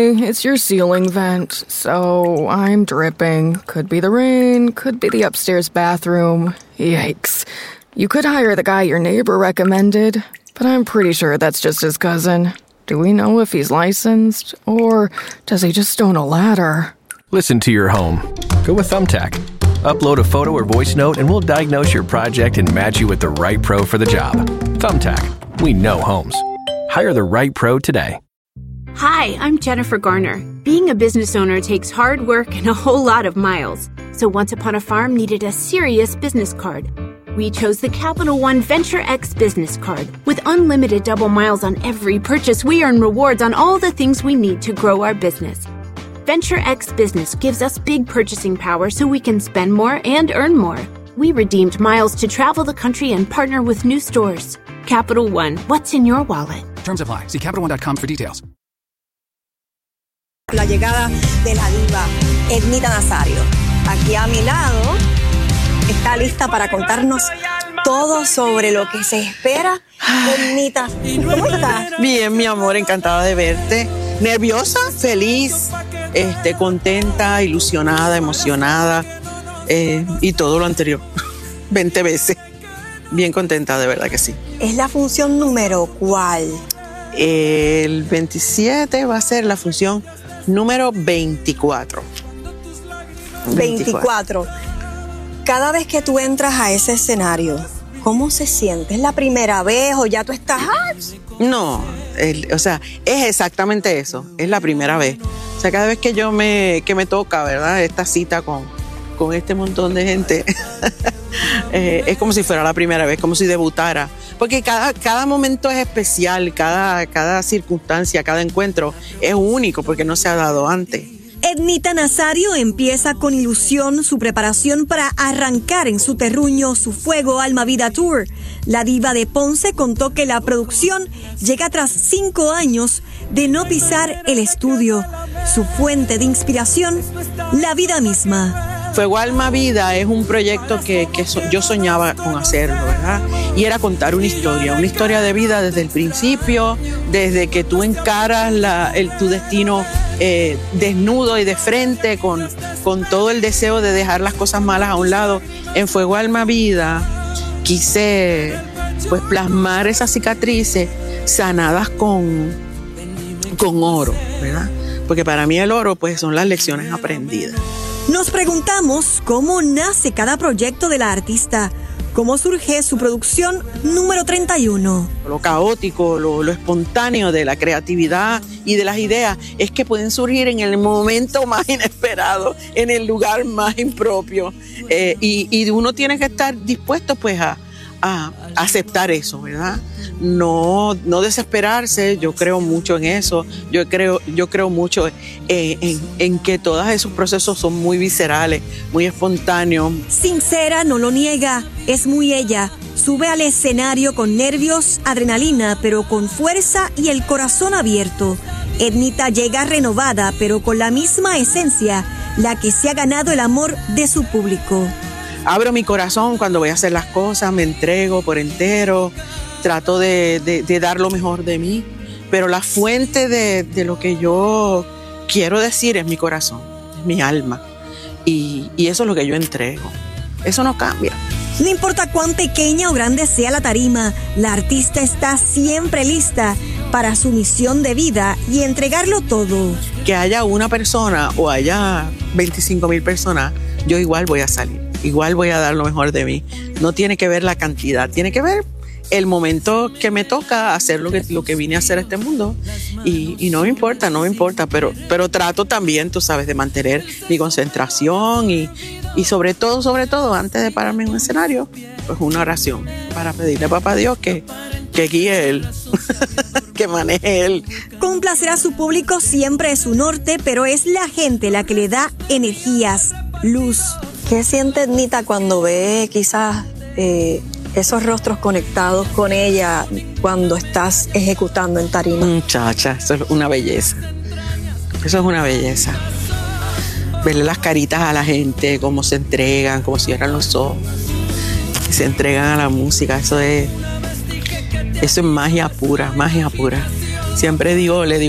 Sorry, it's your ceiling vent, so I'm dripping. Could be the rain, could be the upstairs bathroom. Yikes. You could hire the guy your neighbor recommended, but I'm pretty sure that's just his cousin. Do we know if he's licensed, or does he just own a ladder? Listen to your home. Go with Thumbtack. Upload a photo or voice note and we'll diagnose your project and match you with the right pro for the job. Thumbtack. We know homes. Hire the right pro today. Hi, I'm Jennifer Garner. Being a business owner takes hard work and a whole lot of miles. So Once Upon a Farm needed a serious business card. We chose the Capital One Venture X business card. With unlimited double miles on every purchase, we earn rewards on all the things we need to grow our business. Venture X Business gives us big purchasing power so we can spend more and earn more. We redeemed miles to travel the country and partner with new stores. Capital One, what's in your wallet? Terms apply. See CapitalOne.com for details. La llegada de la diva Ednita Nazario. Aquí a mi lado está lista para contarnos todo sobre lo que se espera. Ednita, ¿cómo estás? Bien, mi amor, encantada de verte. Nerviosa, feliz, contenta, ilusionada, emocionada y todo lo anterior. 20 veces. Bien contenta, de verdad que sí. ¿Es la función número cuál? El 27 va a ser la función número 24. 24. Cada vez que tú entras a ese escenario, ¿cómo se siente? ¿Es la primera vez o ya tú estás...? No, es exactamente eso. Es la primera vez. O sea, cada vez que me toca, ¿verdad? Esta cita con este montón de gente, es como si fuera la primera vez, como si debutara. Porque cada momento es especial, cada circunstancia, cada encuentro es único porque no se ha dado antes. Ednita Nazario empieza con ilusión su preparación para arrancar en su terruño su Fuego Alma Vida Tour. La diva de Ponce contó que la producción llega tras 5 años de no pisar el estudio. Su fuente de inspiración, la vida misma. Fuego Alma Vida es un proyecto que yo soñaba con hacerlo, ¿verdad? Y era contar una historia de vida desde el principio, desde que tú encaras tu destino desnudo y de frente, con todo el deseo de dejar las cosas malas a un lado. En Fuego Alma Vida quise pues plasmar esas cicatrices sanadas con oro, ¿verdad? Porque para mí el oro pues son las lecciones aprendidas. Nos preguntamos cómo nace cada proyecto de la artista, cómo surge su producción número 31. Lo caótico, lo espontáneo de la creatividad y de las ideas es que pueden surgir en el momento más inesperado, en el lugar más impropio, y uno tiene que estar dispuesto pues a aceptar eso, ¿verdad? No desesperarse. Yo creo mucho en eso. Yo creo mucho en que todos esos procesos son muy viscerales, muy espontáneos. Sincera, no lo niega, es muy ella. Sube al escenario con nervios, adrenalina, pero con fuerza y el corazón abierto. Ednita llega renovada, pero con la misma esencia, la que se ha ganado el amor de su público. Abro mi corazón cuando voy a hacer las cosas, me entrego por entero, trato de dar lo mejor de mí, pero la fuente de lo que yo quiero decir es mi corazón, es mi alma, y eso es lo que yo entrego. Eso no cambia. No importa cuán pequeña o grande sea la tarima, la artista está siempre lista para su misión de vida y entregarlo todo. Que haya una persona o haya 25,000 personas, yo igual voy a salir. Igual voy a dar lo mejor de mí. No tiene que ver la cantidad, tiene que ver el momento que me toca hacer lo que vine a hacer a este mundo. Y no me importa, pero trato también, tú sabes, de mantener mi concentración y sobre todo, antes de pararme en un escenario, pues una oración para pedirle a Papá Dios que guíe Él, que maneje Él. Complacer a su público siempre es su norte, pero es la gente la que le da energías, luz. ¿Qué siente Ednita cuando ve quizás esos rostros conectados con ella cuando estás ejecutando en tarima? Muchacha, eso es una belleza. Eso es una belleza. Verle las caritas a la gente, cómo se entregan, cómo cierran los ojos, y se entregan a la música. Eso es magia pura, magia pura. Siempre le digo